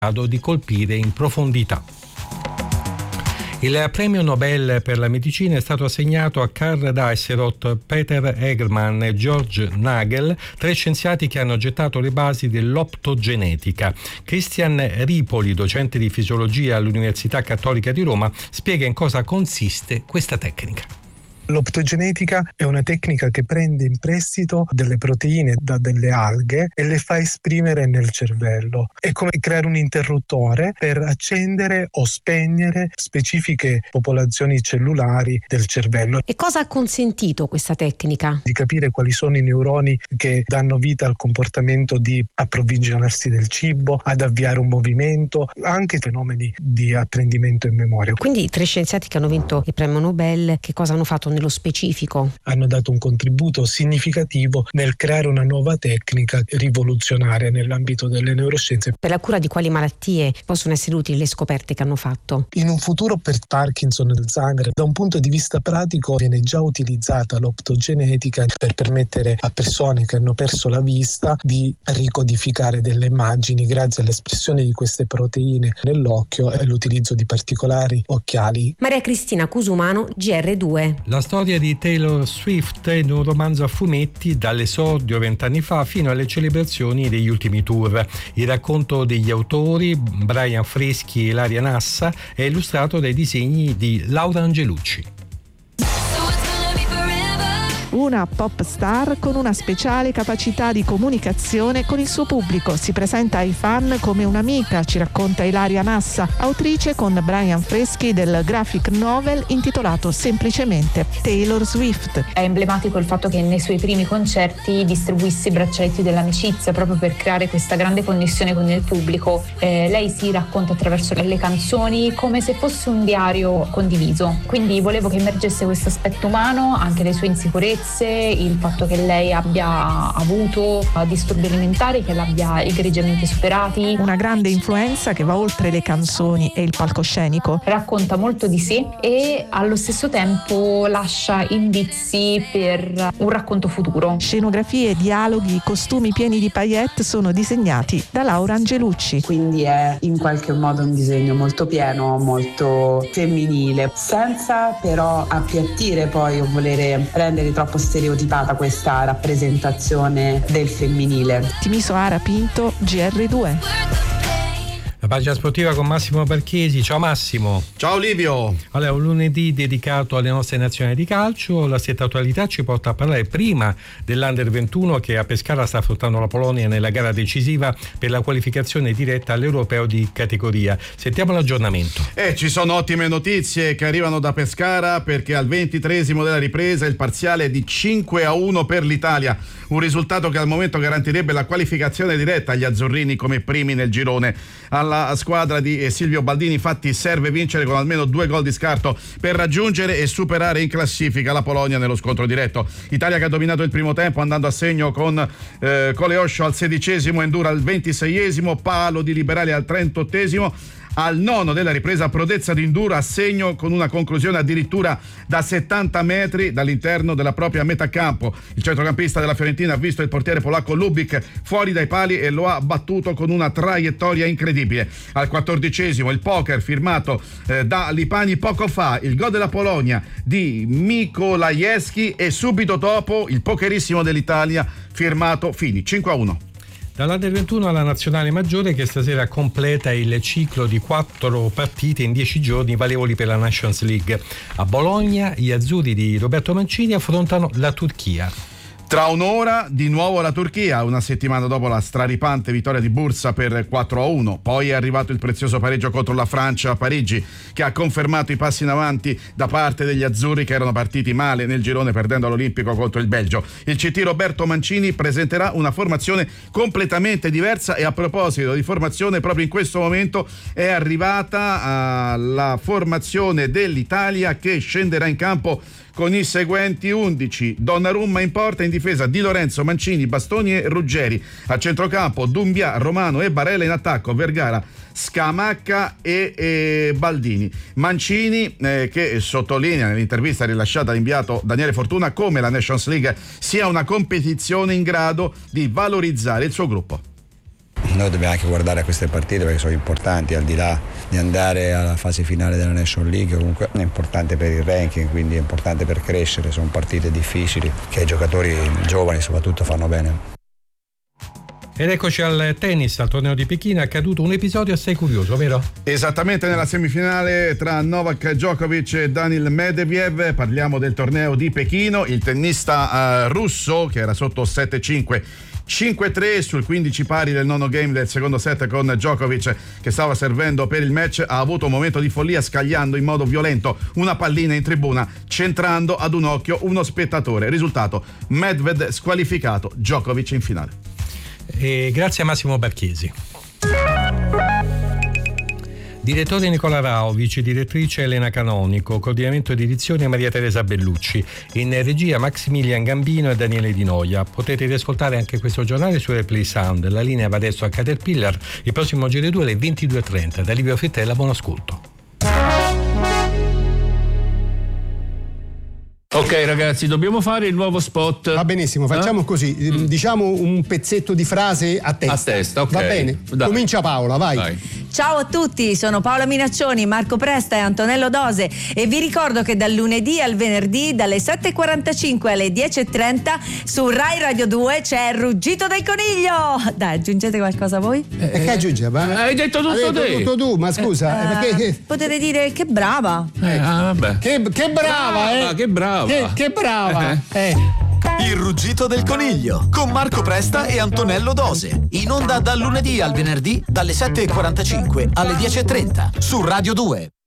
grado di colpire in profondità. Il premio Nobel per la medicina è stato assegnato a Karl Dijsselhodt, Peter Egerman e George Nagel, 3 scienziati che hanno gettato le basi dell'optogenetica. Christian Ripoli, docente di fisiologia all'Università Cattolica di Roma, spiega in cosa consiste questa tecnica. L'optogenetica è una tecnica che prende in prestito delle proteine da delle alghe e le fa esprimere nel cervello. È come creare un interruttore per accendere o spegnere specifiche popolazioni cellulari del cervello. E cosa ha consentito questa tecnica? Di capire quali sono i neuroni che danno vita al comportamento di approvvigionarsi del cibo, ad avviare un movimento, anche fenomeni di apprendimento e memoria. Quindi i 3 scienziati che hanno vinto il premio Nobel, che cosa hanno fatto nello specifico? Hanno dato un contributo significativo nel creare una nuova tecnica rivoluzionaria nell'ambito delle neuroscienze. Per la cura di quali malattie possono essere utili le scoperte che hanno fatto? In un futuro per Parkinson e Alzheimer, da un punto di vista pratico, viene già utilizzata l'optogenetica per permettere a persone che hanno perso la vista di ricodificare delle immagini grazie all'espressione di queste proteine nell'occhio e l'utilizzo di particolari occhiali. Maria Cristina Cusumano, GR2. La storia di Taylor Swift in un romanzo a fumetti dall'esordio 20 anni fa fino alle celebrazioni degli ultimi tour. Il racconto degli autori, Brian Freschi e Ilaria Nassa, è illustrato dai disegni di Laura Angelucci. Una pop star con una speciale capacità di comunicazione con il suo pubblico. Si presenta ai fan come un'amica, ci racconta Ilaria Nassa, autrice con Brian Freschi del graphic novel intitolato semplicemente Taylor Swift. È emblematico il fatto che nei suoi primi concerti distribuisse i braccialetti dell'amicizia proprio per creare questa grande connessione con il pubblico. Lei si racconta attraverso le canzoni come se fosse un diario condiviso, quindi volevo che emergesse questo aspetto umano, anche le sue insicurezze, il fatto che lei abbia avuto disturbi alimentari, che l'abbia egregiamente superati. Una grande influenza che va oltre le canzoni e il palcoscenico. Racconta molto di sé e allo stesso tempo lascia indizi per un racconto futuro. Scenografie, dialoghi, costumi pieni di paillette sono disegnati da Laura Angelucci. Quindi è in qualche modo un disegno molto pieno, molto femminile, senza però appiattire poi o volere rendere troppo stereotipata questa rappresentazione del femminile. Timiso Ara Pinto, GR2. La pagina sportiva con Massimo Barchesi. Ciao Massimo. Ciao Livio. Allora, un lunedì dedicato alle nostre nazionali di calcio. La Sette Attualità ci porta a parlare prima dell'Under 21 che a Pescara sta affrontando la Polonia nella gara decisiva per la qualificazione diretta all'Europeo di categoria. Sentiamo l'aggiornamento. Ci sono ottime notizie che arrivano da Pescara, perché al 23esimo della ripresa il parziale è di 5-1 per l'Italia, un risultato che al momento garantirebbe la qualificazione diretta agli azzurrini come primi nel girone. Alla squadra di Silvio Baldini infatti serve vincere con almeno 2 gol di scarto per raggiungere e superare in classifica la Polonia nello scontro diretto. Italia che ha dominato il primo tempo andando a segno con Coleoscio al 16esimo, Endura al 26esimo, Palo di Liberali al 38esimo. Al 9 della ripresa prodezza di Induro a segno con una conclusione addirittura da 70 metri dall'interno della propria metà campo. Il centrocampista della Fiorentina ha visto il portiere polacco Lubik fuori dai pali e lo ha battuto con una traiettoria incredibile. Al 14esimo il poker firmato da Lipani poco fa, il gol della Polonia di Mikolajewski, e subito dopo il pokerissimo dell'Italia firmato Fini, 5-1. Dall'Under 21 alla nazionale maggiore che stasera completa il ciclo di 4 partite in 10 giorni valevoli per la Nations League. A Bologna gli azzurri di Roberto Mancini affrontano la Turchia. Tra un'ora di nuovo la Turchia, una settimana dopo la straripante vittoria di Bursa per 4-1. Poi è arrivato il prezioso pareggio contro la Francia a Parigi, che ha confermato i passi in avanti da parte degli azzurri che erano partiti male nel girone perdendo all'Olimpico contro il Belgio. Il CT Roberto Mancini presenterà una formazione completamente diversa, e a proposito di formazione, proprio in questo momento è arrivata la formazione dell'Italia, che scenderà in campo con i seguenti 11: Donnarumma in porta, in difesa Di Lorenzo, Mancini, Bastoni e Ruggeri, a centrocampo Doumbia, Romano e Barella, in attacco Vergara, Scamacca e Baldini. Mancini che sottolinea nell'intervista rilasciata all'inviato Daniele Fortuna come la Nations League sia una competizione in grado di valorizzare il suo gruppo. Noi dobbiamo anche guardare a queste partite perché sono importanti, al di là di andare alla fase finale della National League, comunque è importante per il ranking, quindi è importante per crescere, sono partite difficili che i giocatori giovani soprattutto fanno bene. Ed eccoci al tennis, al torneo di Pechino. È accaduto un episodio assai curioso, vero? Esattamente, nella semifinale tra Novak Djokovic e Daniil Medvedev. Parliamo del torneo di Pechino. Il tennista russo, che era sotto 7-5, 5-3 sul 15 pari del nono game del secondo set con Djokovic che stava servendo per il match, ha avuto un momento di follia scagliando in modo violento una pallina in tribuna, centrando ad un occhio uno spettatore. Risultato: Medvedev squalificato, Djokovic in finale. E grazie a Massimo Barchesi. Direttore Nicola Rao, vice direttrice Elena Canonico, coordinamento di edizione Maria Teresa Bellucci, in regia Maximilian Gambino e Daniele Di Noia. Potete riascoltare anche questo giornale su Replay Sound. La linea va adesso a Caterpillar, il prossimo Giro 2 alle 22.30. Da Livio Frittella, buon ascolto. Ok ragazzi, dobbiamo fare il nuovo spot. Va benissimo, facciamo così, diciamo un pezzetto di frase a testa. A testa, ok. Va bene, Dai. Comincia Paola, vai. Ciao a tutti, sono Paola Minaccioni, Marco Presta e Antonello Dose e vi ricordo che dal lunedì al venerdì dalle 7.45 alle 10.30 su Rai Radio 2 c'è il Ruggito del Coniglio. Dai, aggiungete qualcosa voi? Che aggiunge? Hai detto tutto te. Tutto tu, ma scusa, perché... Potete dire che brava. Vabbè. Che brava, Che brava. Che brava. Il Ruggito del Coniglio con Marco Presta e Antonello Dose, in onda dal lunedì al venerdì dalle 7.45 alle 10.30 su Radio 2.